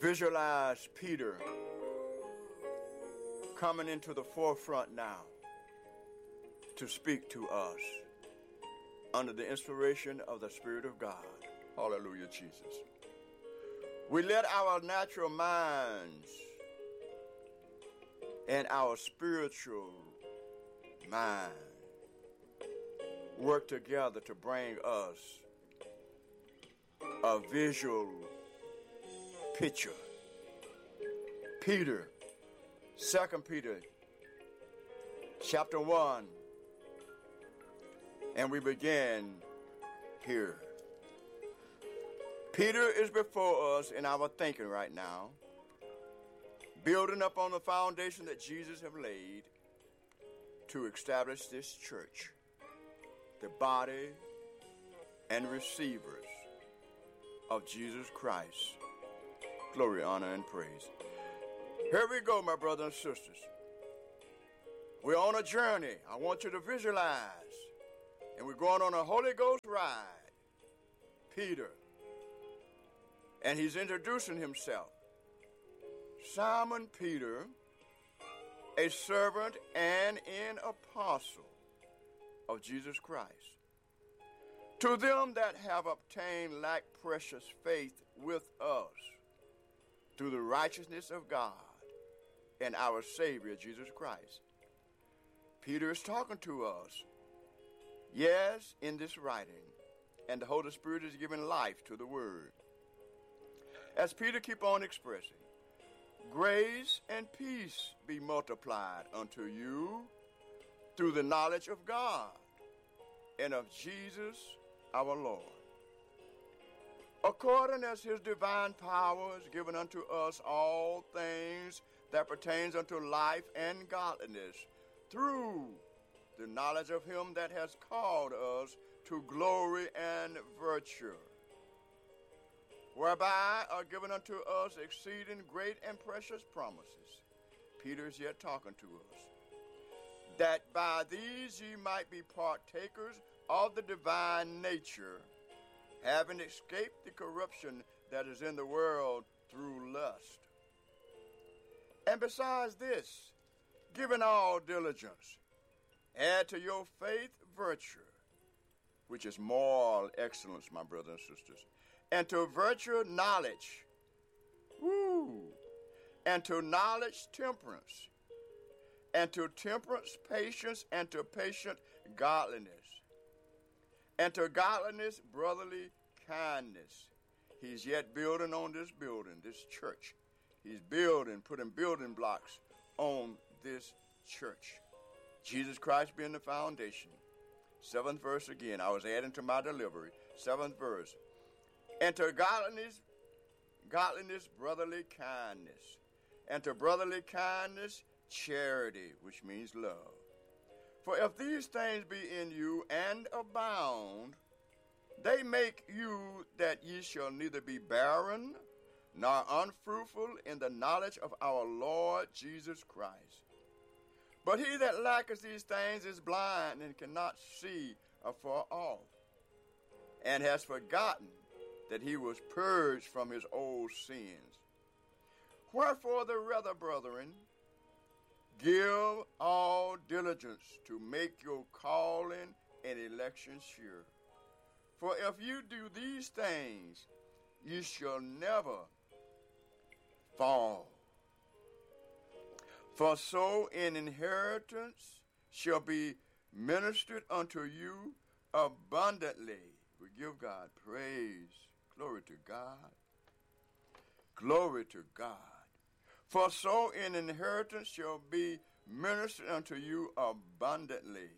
Visualize Peter coming into the forefront now to speak to us under the inspiration of the Spirit of God. Hallelujah, Jesus. We let our natural minds and our spiritual mind work together to bring us a visual picture. Peter, 2 Peter, chapter 1, and we begin here. Peter is before us in our thinking right now, building up on the foundation that Jesus have laid to establish this church, the body and receivers of Jesus Christ. Glory, honor, and praise. Here we go, my brothers and sisters. We're on a journey. I want you to visualize. And we're going on a Holy Ghost ride. Peter. And he's introducing himself. Simon Peter, a servant and an apostle of Jesus Christ. To them that have obtained like precious faith with us through the righteousness of God and our Savior Jesus Christ. Peter is talking to us. Yes, in this writing. And the Holy Spirit is giving life to the Word. As Peter keep on expressing, grace and peace be multiplied unto you through the knowledge of God and of Jesus our Lord. According as his divine power is given unto us all things that pertains unto life and godliness, through the knowledge of him that has called us to glory and virtue, whereby are given unto us exceeding great and precious promises. Peter is yet talking to us. That by these ye might be partakers of the divine nature, having escaped the corruption that is in the world through lust. And besides this, giving all diligence, add to your faith virtue, which is moral excellence, my brothers and sisters, and to virtue knowledge, and to knowledge temperance, and to temperance patience, and to patience godliness, and to godliness brotherly kindness. He's yet building on this building, this church. He's building, putting building blocks on this church. Jesus Christ being the foundation. 7th verse again. I was adding to my delivery. 7th verse. And to godliness, brotherly kindness. And to brotherly kindness, charity, which means love. For if these things be in you and abound, they make you that ye shall neither be barren nor unfruitful in the knowledge of our Lord Jesus Christ. But he that lacketh these things is blind and cannot see afar off, and has forgotten that he was purged from his old sins. Wherefore the rather, brethren, give all diligence to make your calling and election sure. For if you do these things, you shall never fall. For so an inheritance shall be ministered unto you abundantly. We give God praise. Glory to God. Glory to God. For so an inheritance shall be ministered unto you abundantly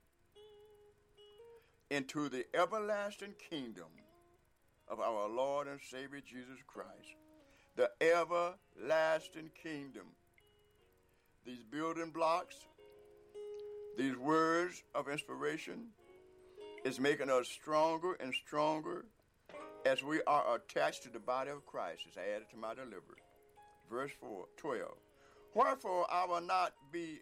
into the everlasting kingdom of our Lord and Savior Jesus Christ. The everlasting kingdom. These building blocks, these words of inspiration is making us stronger and stronger as we are attached to the body of Christ, as I added to my delivery. Verse 12. Wherefore I will not be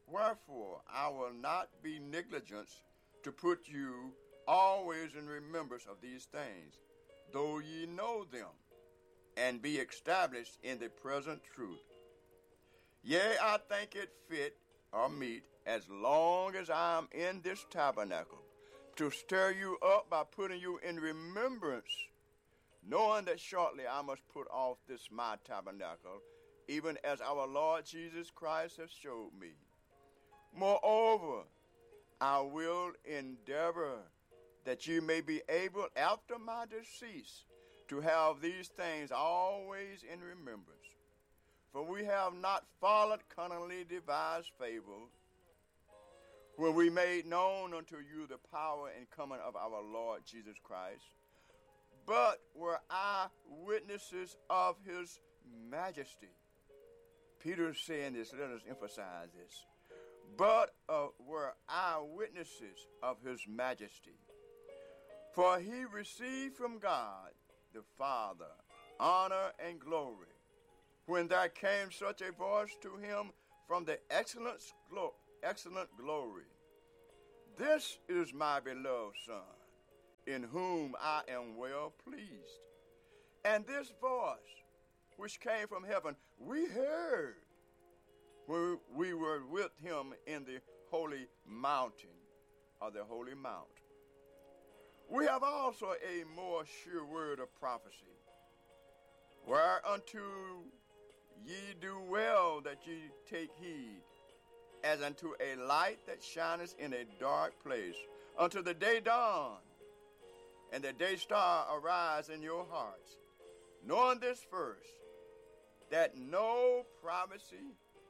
negligent to put you always in remembrance of these things, though ye know them, and be established in the present truth. Yea, I think it fit or meet, as long as I am in this tabernacle, to stir you up by putting you in remembrance, knowing that shortly I must put off this my tabernacle, even as our Lord Jesus Christ has showed me. Moreover, I will endeavor that you may be able, after my decease, to have these things always in remembrance. For we have not followed cunningly devised fables, when we made known unto you the power and coming of our Lord Jesus Christ, but were eyewitnesses of his majesty. Peter is saying this, let us emphasize this. But were eyewitnesses of his majesty. For he received from God the Father honor and glory, when there came such a voice to him from the excellent glory. This is my beloved Son, in whom I am well pleased. And this voice, which came from heaven, we heard when we were with him in the holy mountain, or the holy mount. We have also a more sure word of prophecy, whereunto ye do well that ye take heed, as unto a light that shineth in a dark place, until the day dawn, and the day star arise in your hearts, knowing this first, that no prophecy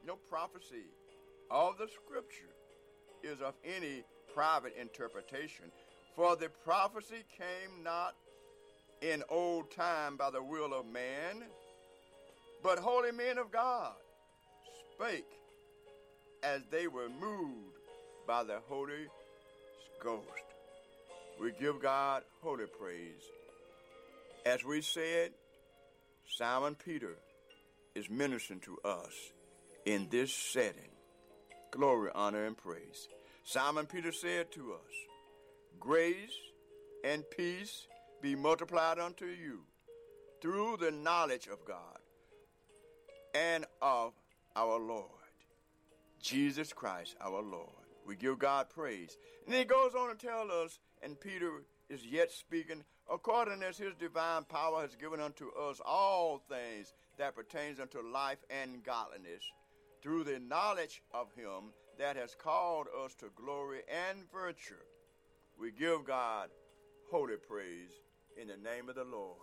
of the Scripture is of any private interpretation. For the prophecy came not in old time by the will of man, but holy men of God spake as they were moved by the Holy Ghost. We give God holy praise. As we said, Simon Peter is ministering to us in this setting. Glory, honor, and praise. Simon Peter said to us, grace and peace be multiplied unto you through the knowledge of God and of our Lord, Jesus Christ our Lord. We give God praise. And he goes on to tell us, and Peter is yet speaking, according as his divine power has given unto us all things that pertains unto life and godliness, through the knowledge of him that has called us to glory and virtue. We give God holy praise in the name of the Lord.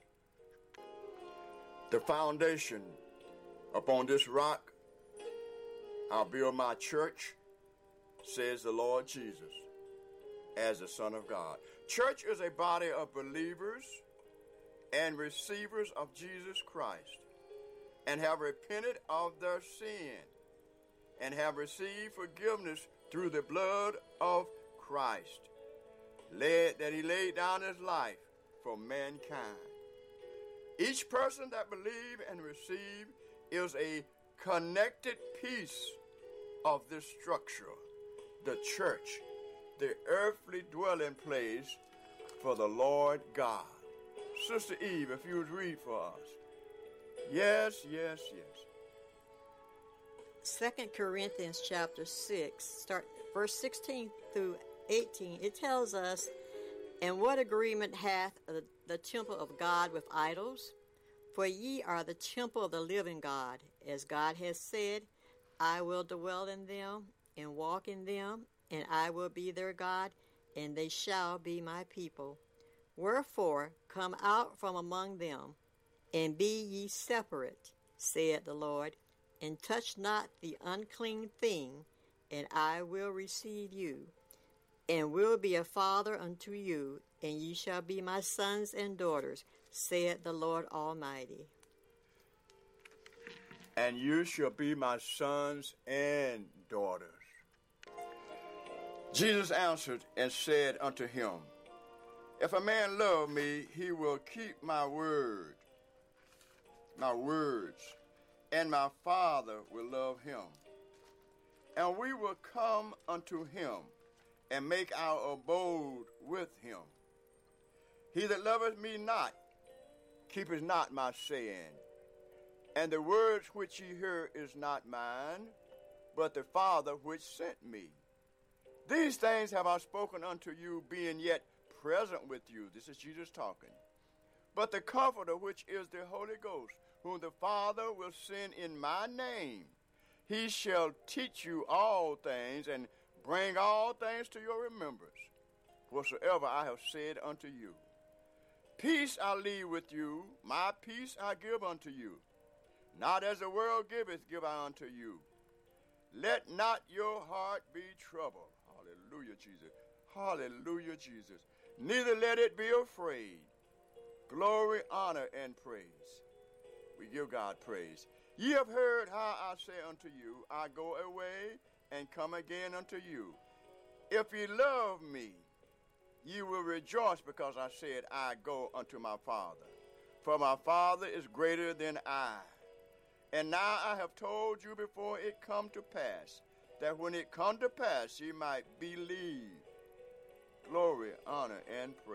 The foundation, upon this rock I'll build my church, says the Lord Jesus, as the Son of God. Church is a body of believers and receivers of Jesus Christ, and have repented of their sin, and have received forgiveness through the blood of Christ, that he laid down his life for mankind. Each person that believe and receive is a connected piece of this structure, the church, the earthly dwelling place for the Lord God. Sister Eve, if you would read for us. Yes. 2 Corinthians chapter 6, start verse 16 through 18, it tells us, and what agreement hath the temple of God with idols? For ye are the temple of the living God, as God has said, I will dwell in them and walk in them, and I will be their God, and they shall be my people. Wherefore, come out from among them, and be ye separate, saith the Lord, and touch not the unclean thing, and I will receive you, and will be a father unto you, and ye shall be my sons and daughters, saith the Lord Almighty. And you shall be my sons and daughters. Jesus answered and said unto him, if a man love me, he will keep my words, and my Father will love him. And we will come unto him, and make our abode with him. He that loveth me not keepeth not my saying. And the words which ye hear is not mine, but the Father which sent me. These things have I spoken unto you, being yet present with you. This is Jesus talking. But the Comforter, which is the Holy Ghost, whom the Father will send in my name, he shall teach you all things, and bring all things to your remembrance, whatsoever I have said unto you. Peace I leave with you, my peace I give unto you. Not as the world giveth, give I unto you. Let not your heart be troubled. Hallelujah, Jesus. Hallelujah, Jesus. Neither let it be afraid. Glory, honor, and praise. We give God praise. Ye have heard how I say unto you, I go away and come again unto you. If ye love me, ye will rejoice because I said, I go unto my Father. For my Father is greater than I. And now I have told you before it come to pass, that when it come to pass, ye might believe. Glory, honor, and praise.